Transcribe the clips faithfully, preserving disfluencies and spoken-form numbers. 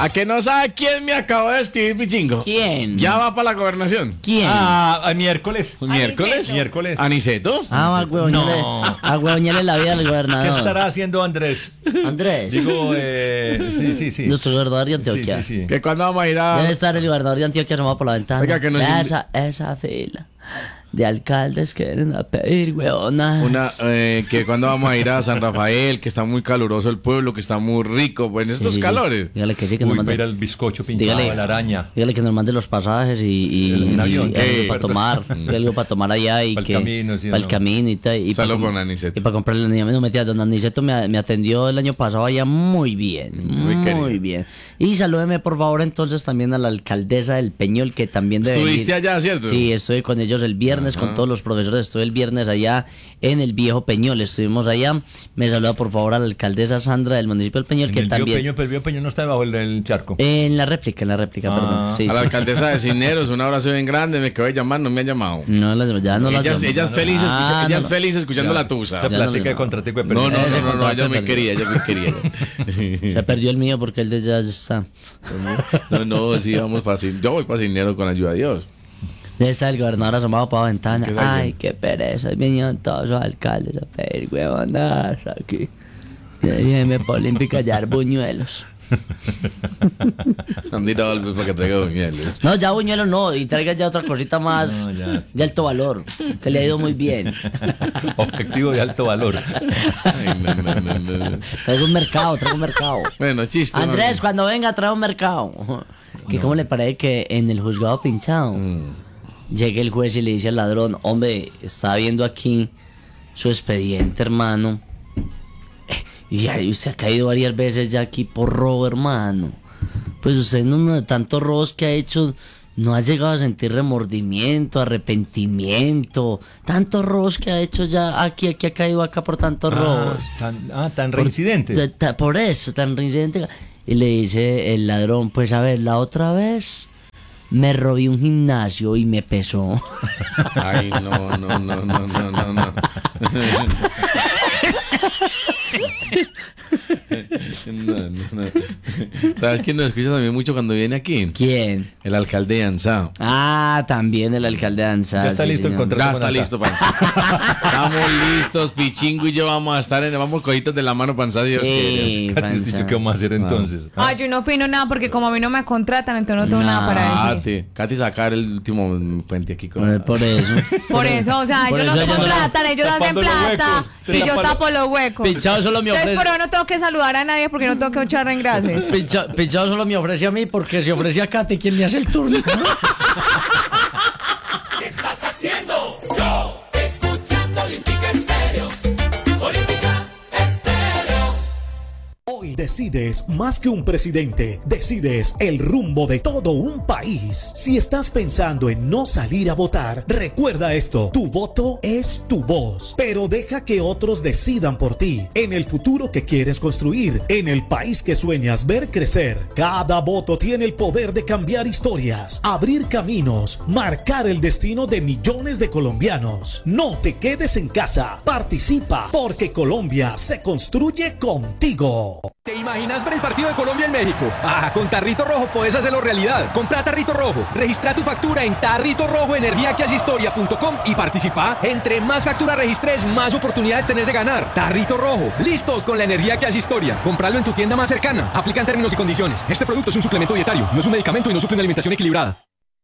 ¿A que no sabe quién me acabó de escribir, Pichingo? ¿Quién? Ya va para la gobernación. ¿Quién? Ah, a miércoles. ¿Miércoles? Miércoles. ¿Aniceto? Ah, a huevoñarle, No. a huevoñarle la vida del ¿Qué gobernador. estará haciendo Andrés? Andrés, Digo, eh, sí, sí, sí. nuestro gobernador de Sí, Antioquia. sí, sí. ¿Que cuándo vamos a ir a...? Debe estar el gobernador de Antioquia asomado por la ventana. Oiga, que nos Vea indi- esa, esa fila de alcaldes que vienen a pedir, huevonas. Una, eh, que cuando vamos a ir a San Rafael, que está muy caluroso el pueblo, que está muy rico, pues en Sí, estos sí, sí. calores. Dígale que sí, que Uy, nos va a mande, ir al bizcocho pinchado, Dígale. a la araña. dígale que nos mande los pasajes y, y, El- en y avión. algo Eh, para tomar, y algo para tomar allá y Pa'l que camino, sí, para el no. camino y tal. Y Salud para, con Aniceto. Y para comprarle el niño. No mentira, don Aniceto me, me atendió el año pasado allá muy bien, Muy muy, querido. bien. Y salúdeme por favor entonces también a la alcaldesa del Peñol, que también debe Estuviste venir. allá, ¿cierto? Sí, estuve con ellos el viernes, con todos los profesores. Estuve el viernes allá en el viejo Peñol. Estuvimos allá. Me saluda por favor a la alcaldesa Sandra del municipio del Peñol, En que el Bío también. Peño, pero el Bío Peño no está debajo del, del charco. En la réplica, en la réplica, Ah. perdón. Sí, A la sí, alcaldesa de Cisneros, un abrazo bien grande, me quedó de llamar, no me ha llamado. sí. No, la- ya no la ella, llamo. ella es feliz, Ah, escucha- ella no, es no. feliz escuchando Ya. la tusa. Esa Ya no plática le- de contratico de No, no, pérdida. no, Ese no, no, contrato ella me perdido. quería, ella me quería. Se perdió el mío porque él de ya está. No, no, sí, vamos para Cisneros. Yo voy para Cisneros con ayuda de Dios. Ya está el gobernador asomado para la ventana. ¿Qué está Ay, haciendo? qué pereza. Vinieron todos los alcaldes a pedir huevonadas aquí. Déjeme por olímpica hallar buñuelos. Han tirado algo para que traiga buñuelos. No, ya buñuelos no. Y traiga ya otra cosita más No, ya, sí. de alto valor. Que le ha ido muy bien. Objetivo de alto valor. Ay, no, no, no, no. Traigo un mercado, traigo un mercado. Bueno, chiste. Andrés, mami. cuando venga, trae un mercado. ¿Qué cómo le parece que en el juzgado pinchado Mm. llegue el juez y le dice al ladrón, hombre, está viendo aquí su expediente, hermano? Y ahí usted ha caído varias veces ya aquí por robo, hermano. Pues usted en uno de tantos robos que ha hecho no ha llegado a sentir remordimiento, arrepentimiento. Tantos robos que ha hecho ya aquí, aquí ha caído acá por tantos robos. Ah, tan, ah, tan reincidente. Ta- ta- Por eso, tan reincidente. Y le dice el ladrón, pues a ver, la otra vez me robé un gimnasio y me pesó. Ay, no, no, no, no, no, no, no. No, no, no. ¿Sabes quién nos escucha también mucho cuando viene aquí? ¿Quién? El alcalde de Ansá. Ah, también el alcalde de Ansar. Ya está sí, listo el señor. contrato. Ya con está Ansá. listo, Panza. Estamos listos, Pichingo y yo vamos a estar en, vamos cojitos de la mano, Panza, Dios quiere. Sí, Katy, ¿usted Panza. ¿qué vamos a hacer entonces? Ah, Ay, yo no opino nada porque como a mí no me contratan, entonces no tengo No. nada para decir. Katy, Katy sacar el último puente aquí con... Eh, Por eso. Por eso, o sea, Por ellos eso no ella te no- contratan, ellos hacen tapando los plata huecos. y yo Tapando- tapo los huecos. Pinchado solo me Entonces, ofrece. por eso no tengo que saludar a nadie porque no tengo que echar en gracias. Pincha- Pinchado solo me ofrece a mí porque si ofrece a Katy, ¿quién me hace el turno? ¿Qué estás haciendo? Yo, escuchando Olímpica Estéreo. Olímpica Estéreo. Hoy decides más que un presidente, decides el rumbo de todo un país. Si estás pensando en no salir a votar, recuerda esto, tu voto es tu voz, pero deja que otros decidan por ti, en el futuro que quieres construir, en el país que sueñas ver crecer. Cada voto tiene el poder de cambiar historias, abrir caminos, marcar el destino de millones de colombianos. No te quedes en casa, participa, porque Colombia se construye contigo. ¿Te imaginas ver el partido de Colombia en México? Ah, con Tarrito Rojo podés hacerlo realidad. Compra Tarrito Rojo, registra tu factura en Tarrito Rojo Energía que hace historia punto com y participa. Entre más facturas registres, más oportunidades tenés de ganar. Tarrito Rojo, listos con la energía que hace historia. Compralo en tu tienda más cercana. Aplican términos y condiciones. Este producto es un suplemento dietario, no es un medicamento y no suple una alimentación equilibrada.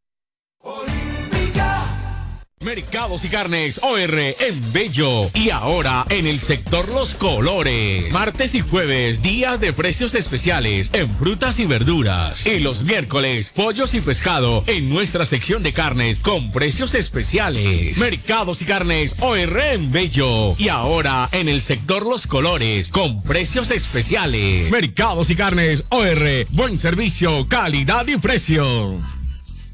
Mercados y Carnes O R en Bello y ahora en el sector Los Colores. Martes y jueves, días de precios especiales en frutas y verduras. Y los miércoles, pollos y pescado en nuestra sección de carnes con precios especiales. Mercados y Carnes O R en Bello y ahora en el sector Los Colores con precios especiales. Mercados y Carnes O R, buen servicio, calidad y precio.